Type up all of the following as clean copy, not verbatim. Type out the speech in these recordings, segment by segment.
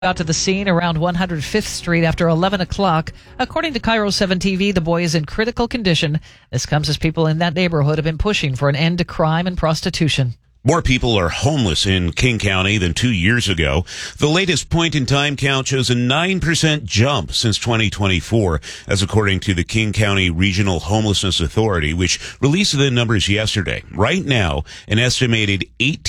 Got to the scene around 105th Street after 11 o'clock. According to Cairo 7 TV, the boy is in critical condition. This comes as people in that neighborhood have been pushing for an end to crime and prostitution. More people are homeless in King County than 2 years ago. The latest point-in-time count shows a 9% jump since 2024, as according to the King County Regional Homelessness Authority, which released the numbers yesterday. Right now, an estimated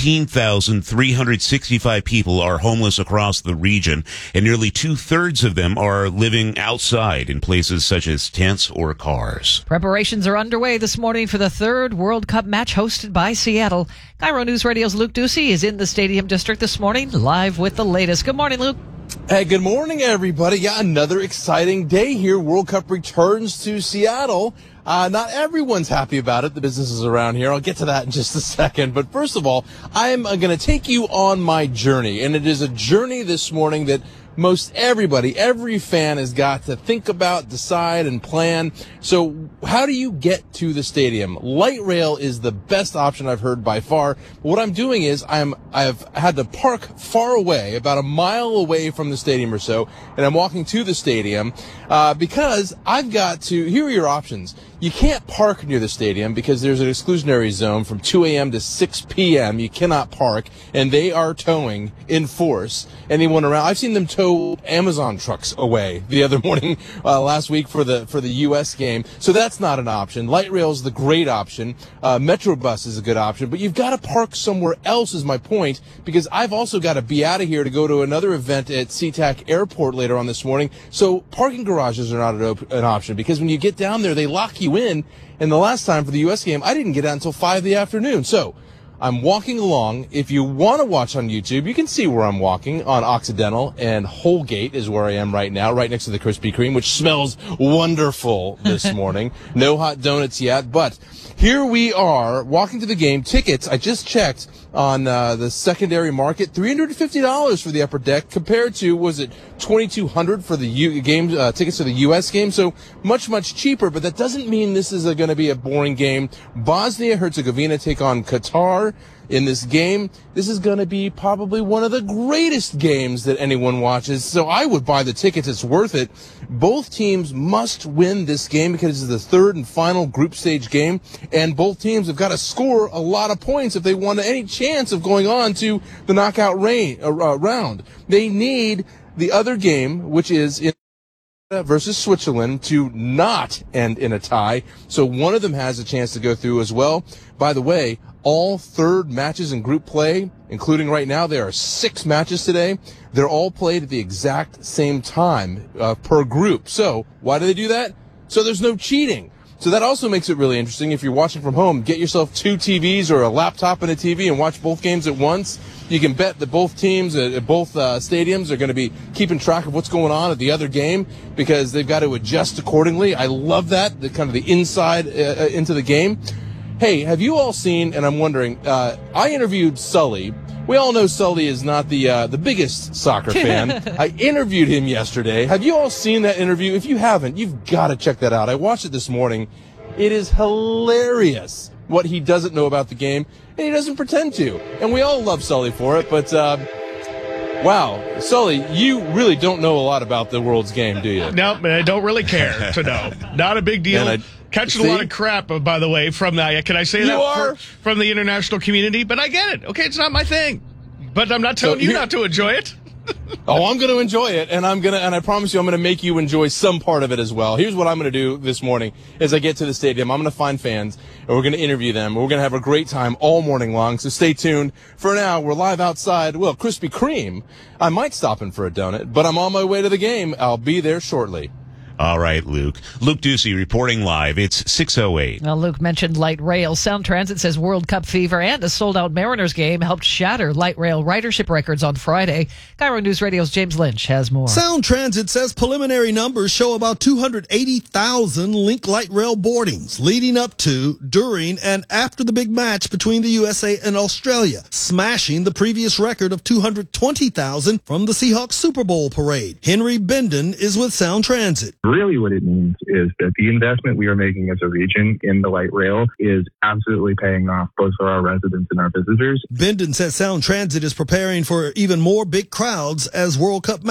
18,365 people are homeless across the region, and nearly two-thirds of them are living outside in places such as tents or cars. Preparations are underway this morning for the third World Cup match hosted by Seattle. Cairo News Radio's Luke Ducey is in the Stadium District this morning, live with the latest. Good morning, Luke. Hey, good morning, everybody. Yeah, another exciting day here. World Cup returns to Seattle. Not everyone's happy about it, the businesses around here. I'll get to that in just a second. But first of all, I'm going to take you on my journey. And it is a journey this morning that most everybody, every fan has got to think about, decide, and plan. So how do you get to the stadium? Light rail is the best option I've heard by far. But what I'm doing is I've had to park far away, about a mile away from the stadium or so, and I'm walking to the stadium because I've got to, here are your options. You can't park near the stadium because there's an exclusionary zone from 2 a.m. to 6 p.m. You cannot park, and they are towing in force anyone around. I've seen them tow Amazon trucks away the other morning last week for the U.S. game. So that's not an option. Light rail is the great option. Metrobus is a good option, but you've got to park somewhere else is my point, because I've also got to be out of here to go to another event at SeaTac Airport later on this morning. So parking garages are not an option, because when you get down there, they lock you in. And the last time for the U.S. game, I didn't get out until 5 in the afternoon. So I'm walking along. If you want to watch on YouTube, you can see where I'm walking on Occidental, and Holgate is where I am right now, right next to the Krispy Kreme, which smells wonderful this morning. No hot donuts yet, but here we are walking to the game. Tickets, I just checked on the secondary market, $350 for the upper deck compared to, was it $2,200 for the game tickets to the U.S. game? So much, much cheaper, but that doesn't mean this is going to be a boring game. Bosnia-Herzegovina take on Qatar in this game. This is going to be probably one of the greatest games that anyone watches, so I would buy the tickets. It's worth it. Both teams must win this game because it's the third and final group stage game, and both teams have got to score a lot of points if they want any chance of going on to the knockout round. They need the other game, which is in versus Switzerland, to not end in a tie, so one of them has a chance to go through as well. By the way, all third matches in group play, including right now, there are 6 matches today. They're all played at the exact same time per group. So why do they do that? So there's no cheating. So that also makes it really interesting. If you're watching from home, get yourself 2 TVs or a laptop and a TV and watch both games at once. You can bet that both teams at both stadiums are going to be keeping track of what's going on at the other game, because they've got to adjust accordingly. I love that, the kind of the inside into the game. Hey, have you all seen, and I'm wondering, I interviewed Sully. We all know Sully is not the biggest soccer fan. I interviewed him yesterday. Have you all seen that interview? If you haven't, you've got to check that out. I watched it this morning. It is hilarious what he doesn't know about the game, and he doesn't pretend to. And we all love Sully for it, but wow, Sully, you really don't know a lot about the world's game, do you? No, I don't really care to know. Not a big deal. Catching a lot of crap, by the way, from the, can I say that? From the international community, but I get it. Okay, it's not my thing. But I'm not telling you not to enjoy it. Oh, I'm going to enjoy it, and I promise you I'm going to make you enjoy some part of it as well. Here's what I'm going to do this morning as I get to the stadium. I'm going to find fans, and we're going to interview them. We're going to have a great time all morning long, so stay tuned. For now, we're live outside, well, Krispy Kreme. I might stop in for a donut, but I'm on my way to the game. I'll be there shortly. All right, Luke. Luke Ducey reporting live. It's 6:08. Well, Luke mentioned light rail. Sound Transit says World Cup fever and a sold-out Mariners game helped shatter light rail ridership records on Friday. Cairo News Radio's James Lynch has more. Sound Transit says preliminary numbers show about 280,000 Link light rail boardings leading up to, during, and after the big match between the USA and Australia, smashing the previous record of 220,000 from the Seahawks Super Bowl parade. Henry Benden is with Sound Transit. really what it means is that the investment we are making as a region in the light rail is absolutely paying off both for our residents and our visitors. Benden says Sound Transit is preparing for even more big crowds as World Cup